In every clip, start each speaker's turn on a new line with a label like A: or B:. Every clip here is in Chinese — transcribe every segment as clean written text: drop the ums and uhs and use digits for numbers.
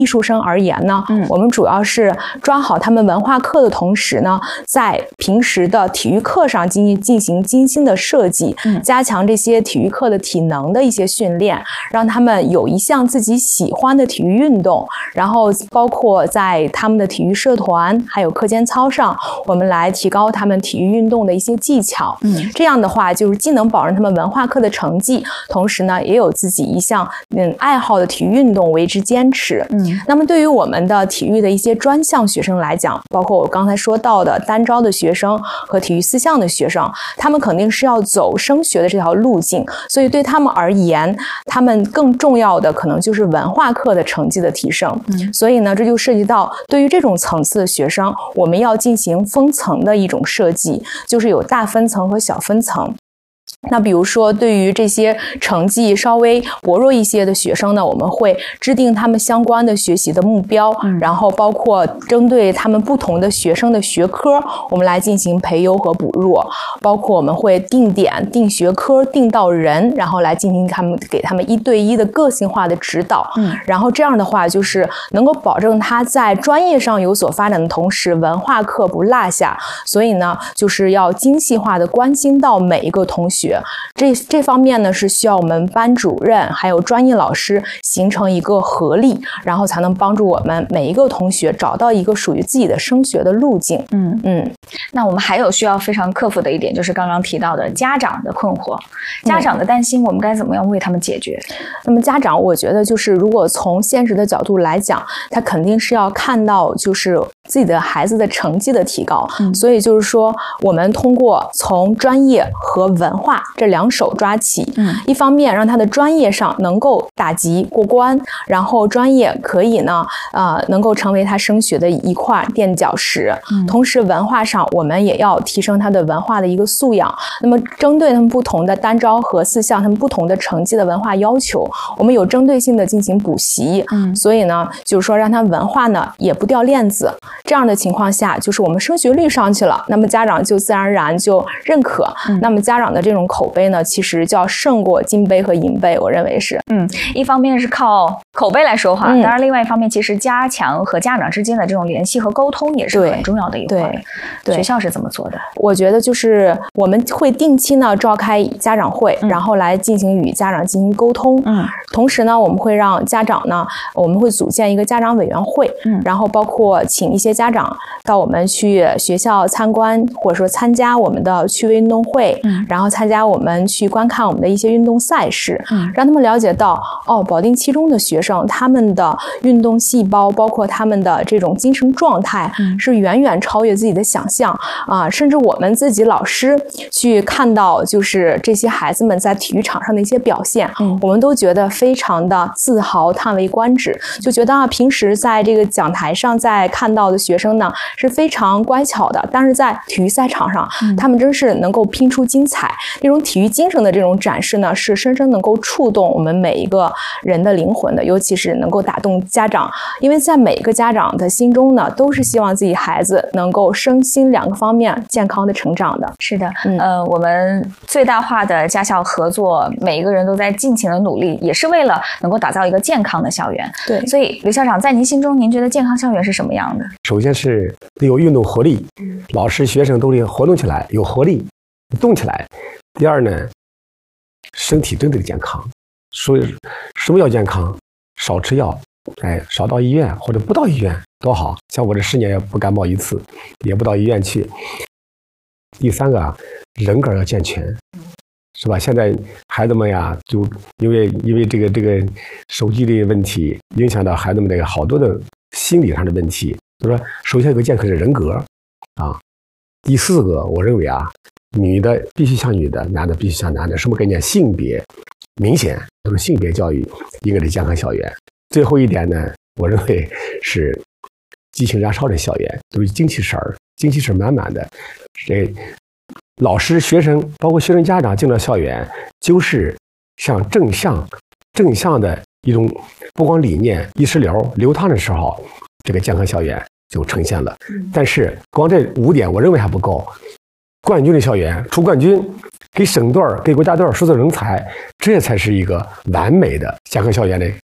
A: 艺术生而言呢，我们主要是抓好他们文化课的同时呢，在平时的体育课上进行精心的设计，加强这些体育课的体能的一些训练，让他们有一项自己喜欢的体育运动，然后包括在他们的体育社团还有课间操上，我们来提高他们体育运动的一些技巧。这样的话就是既能保证他们文化课的成绩，同时呢也有自己一项爱好的体育运动为之坚持。那么对于我们的体育的一些专项学生来讲，包括我刚才说到的单招的学生和体育四项的学生，他们肯定是要走升学的这条路径，所以对他们而言，他们更重要的可能就是文化课的成绩的提升。所以呢，这就涉及到对于这种层次的学生，我们要进行分层的一种设计，就是有大分层和小分层。那比如说对于这些成绩稍微薄弱一些的学生呢，我们会制定他们相关的学习的目标，然后包括针对他们不同的学生的学科，我们来进行培优和补弱，包括我们会定点、定学科、定到人，然后来进行给他们1对1的个性化的指导。然后这样的话就是能够保证他在专业上有所发展的同时，文化课不落下。所以呢，就是要精细化的关心到每一个同学。这方面呢是需要我们班主任还有专业老师形成一个合力，然后才能帮助我们每一个同学找到一个属于自己的升学的路径。
B: 那我们还有需要非常克服的一点，就是刚刚提到的家长的困惑，家长的担心，我们该怎么样为他们解决？
A: 那么家长，我觉得就是如果从现实的角度来讲，他肯定是要看到就是自己的孩子的成绩的提高。所以就是说，我们通过从专业和文化这2手抓起，一方面让他的专业上能够打级过关，然后专业可以呢能够成为他升学的一块垫脚石。同时文化上我们也要提升他的文化的一个素养。那么针对他们不同的单招和4项他们不同的成绩的文化要求，我们有针对性的进行补习。所以呢就是说让他文化呢也不掉链子。这样的情况下，就是我们升学率上去了，那么家长就自然而然就认可。那么家长的这种口碑呢，其实就要胜过金杯和银杯，我认为是。
B: 一方面是靠口碑来说话，当然另外一方面其实加强和家长之间的这种联系和沟通也是很重要的一环。对，学校是怎么做的？
A: 我觉得就是我们会定期呢召开家长会，然后来进行与家长进行沟通。同时呢，我们会让家长呢，我们会组建一个家长委员会，然后包括请一些家长到我们去学校参观，或者说参加我们的趣味运动会，然后参加我们去观看我们的一些运动赛事，让他们了解到保定七中的学生他们的运动细胞，包括他们的这种精神状态是远远超越自己的想象甚至我们自己老师去看到就是这些孩子们在体育场上的一些表现，我们都觉得非常的自豪，叹为观止，就觉得平时在这个讲台上在看到的学生呢是非常乖巧的，但是在体育赛场上他们真是能够拼出精彩。这种体育精神的这种展示呢，是深深能够触动我们每一个人的灵魂的，尤其是能够打动家长，因为在每一个家长的心中呢，都是希望自己孩子能够身心2个方面健康的成长的。
B: 是的，我们最大化的家校合作，每一个人都在尽情的努力，也是为了能够打造一个健康的校园。
A: 对，
B: 所以刘校长，在您心中，您觉得健康校园是什么样的？
C: 首先是得有运动活力，老师学生都得活动起来，有活力，动起来。第二呢，身体真的健康。所以什么叫健康？少吃药，少到医院或者不到医院多好。像我这10年也不感冒1次，也不到医院去。第3个人格要健全，是吧？现在孩子们呀，就因为这个手机的问题，影响到孩子们这个好多的心理上的问题。就说首先有个健康的人格第4个，我认为女的必须像女的，男的必须像男的。什么概念？性别明显都是性别教育应该是健康校园。最后一点呢，我认为是激情燃烧的校园，就是精气神满满的。老师、学生，包括学生家长进了校园，就是像正向的一种，不光理念意识流淌的时候，这个健康校园就呈现了。但是光这5点，我认为还不够。冠军的校园，出冠军，给省队给国家队输送人才，这才是一个完美的健康校园的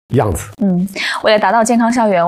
C: 样子。
B: 为了达到健康校园，